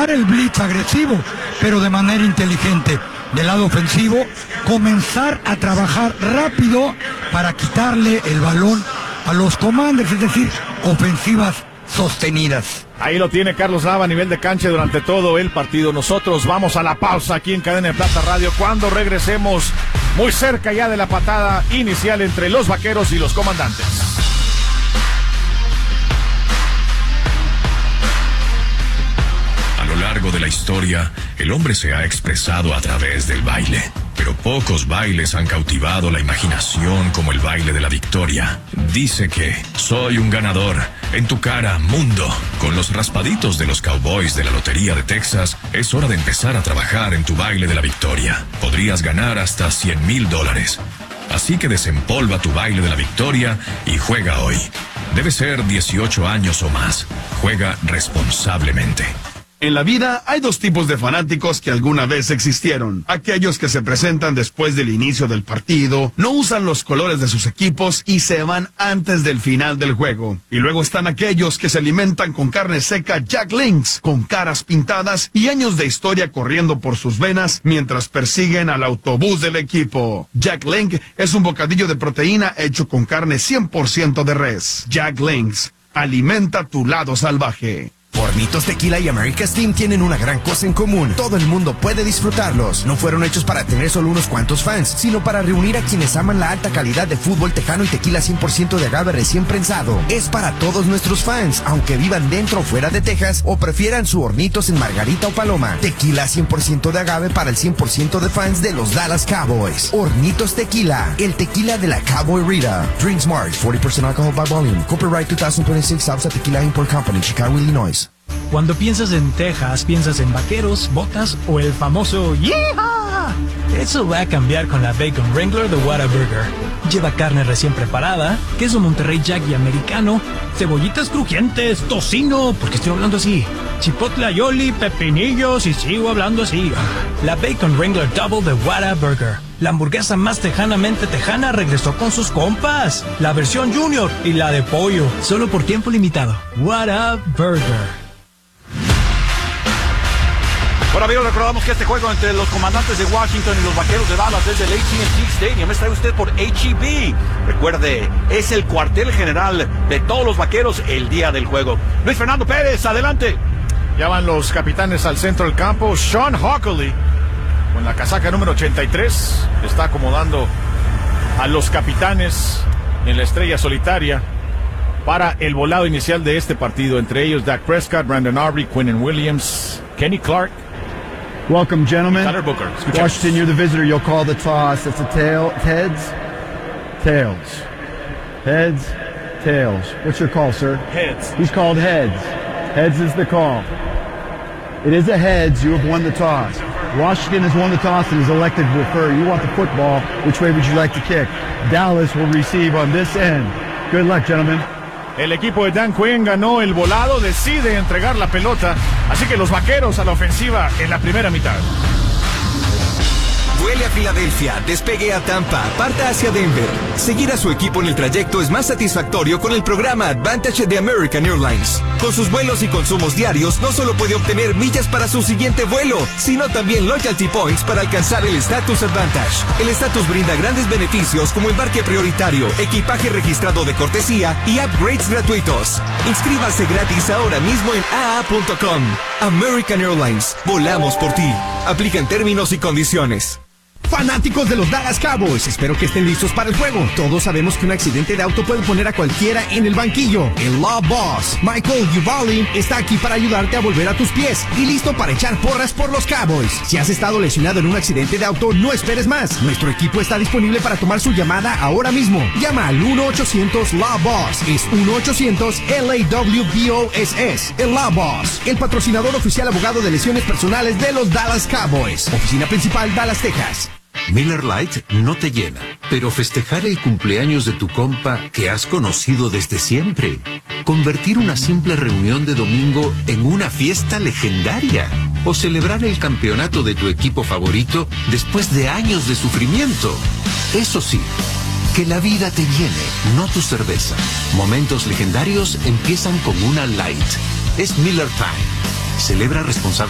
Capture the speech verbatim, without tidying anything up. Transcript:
usar el blitz agresivo, pero de manera inteligente. Del lado ofensivo, comenzar a trabajar rápido para quitarle el balón a los Commanders, es decir, ofensivas sostenidas. Ahí lo tiene Carlos Nava a nivel de cancha durante todo el partido. Nosotros vamos a la pausa aquí en Cadena de Plata Radio. Cuando regresemos, muy cerca ya de la patada inicial entre los Vaqueros y los Comandantes. A lo largo de la historia, el hombre se ha expresado a través del baile. Pero pocos bailes han cautivado la imaginación como el baile de la victoria. Dice que soy un ganador. En tu cara, mundo. Con los raspaditos de los Cowboys de la Lotería de Texas, es hora de empezar a trabajar en tu baile de la victoria. Podrías ganar hasta cien mil dólares. Así que desempolva tu baile de la victoria y juega hoy. Debe ser dieciocho años o más. Juega responsablemente. En la vida hay dos tipos de fanáticos que alguna vez existieron. Aquellos que se presentan después del inicio del partido, no usan los colores de sus equipos y se van antes del final del juego. Y luego están aquellos que se alimentan con carne seca Jack Links, con caras pintadas y años de historia corriendo por sus venas mientras persiguen al autobús del equipo. Jack Link es un bocadillo de proteína hecho con carne cien por ciento de res. Jack Links, alimenta tu lado salvaje. Hornitos Tequila y America's Steam tienen una gran cosa en común. Todo el mundo puede disfrutarlos. No fueron hechos para tener solo unos cuantos fans, sino para reunir a quienes aman la alta calidad de fútbol tejano y tequila cien por ciento de agave recién prensado. Es para todos nuestros fans, aunque vivan dentro o fuera de Texas o prefieran su Hornitos en Margarita o Paloma. Tequila cien por ciento de agave para el cien por ciento de fans de los Dallas Cowboys. Hornitos Tequila, el tequila de la Cowboy Rita. Drink Smart, forty percent alcohol by volume. Copyright twenty twenty-six, Salsa Tequila Import Company, Chicago, Illinois. Cuando piensas en Texas, piensas en vaqueros, botas o el famoso ¡Yeehaw! Eso va a cambiar con la Bacon Wrangler de Whataburger. Lleva carne recién preparada, queso Monterrey Jack y americano, cebollitas crujientes, tocino, porque estoy hablando así, chipotle aioli, pepinillos y sigo hablando así. La Bacon Wrangler Double de Whataburger. La hamburguesa más tejanamente tejana regresó con sus compas. La versión Junior y la de pollo, solo por tiempo limitado. Whataburger. Bueno, amigos, recordamos que este juego entre los Comandantes de Washington y los Vaqueros de Dallas desde el A T and T Stadium es traído usted por H E B. Recuerde, es el cuartel general de todos los Vaqueros el día del juego. Luis Fernando Pérez, adelante. Ya van los capitanes al centro del campo. Sean Hockley, con la casaca número ochenta y tres, está acomodando a los capitanes en la estrella solitaria para el volado inicial de este partido. Entre ellos Dak Prescott, Brandon Aubrey, Quinnen Williams, Kenny Clark. Welcome, gentlemen. Tyler Booker. Washington, you're the visitor. You'll call the toss. It's a tail. Heads. Tails. Heads. Tails. What's your call, sir? Heads. He's called heads. Heads is the call. It is a heads. You have won the toss. Washington has won the toss and is elected to defer. You want the football. Which way would you like to kick? Dallas will receive on this end. Good luck, gentlemen. El equipo de Dan Quinn ganó el volado, decide entregar la pelota, así que los Vaqueros a la ofensiva en la primera mitad. Vuele a Filadelfia, despegue a Tampa, parta hacia Denver. Seguir a su equipo en el trayecto es más satisfactorio con el programa Advantage de American Airlines. Con sus vuelos y consumos diarios, no solo puede obtener millas para su siguiente vuelo, sino también loyalty points para alcanzar el Status Advantage. El Status brinda grandes beneficios como embarque prioritario, equipaje registrado de cortesía y upgrades gratuitos. Inscríbase gratis ahora mismo en A A punto com. American Airlines, volamos por ti. Aplican términos y condiciones. Fanáticos de los Dallas Cowboys, espero que estén listos para el juego. Todos sabemos que un accidente de auto puede poner a cualquiera en el banquillo. El Law Boss, Michael Uvalde, está aquí para ayudarte a volver a tus pies y listo para echar porras por los Cowboys. Si has estado lesionado en un accidente de auto, no esperes más. Nuestro equipo está disponible para tomar su llamada ahora mismo. Llama al uno ochocientos Law Boss. Es uno ochocientos L A W B O S S. El Law Boss, el patrocinador oficial abogado de lesiones personales de los Dallas Cowboys. Oficina principal, Dallas, Texas. Miller Lite no te llena, pero festejar el cumpleaños de tu compa que has conocido desde siempre. Convertir una simple reunión de domingo en una fiesta legendaria. O celebrar el campeonato de tu equipo favorito después de años de sufrimiento. Eso sí, que la vida te llene, no tu cerveza. Momentos legendarios empiezan con una Light. Es Miller Time. Celebra responsablemente.